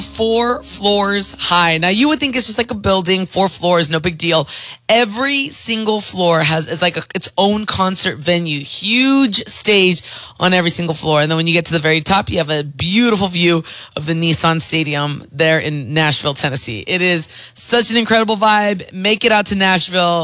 4 floors high. Now you would think it's just like a building, 4 floors, no big deal. Every single floor is like its own concert venue, huge stage on every single floor. And then when you get to the very top, you have a beautiful view of the Nissan Stadium there in Nashville, Tennessee. It is such an incredible vibe. Make it out to Nashville.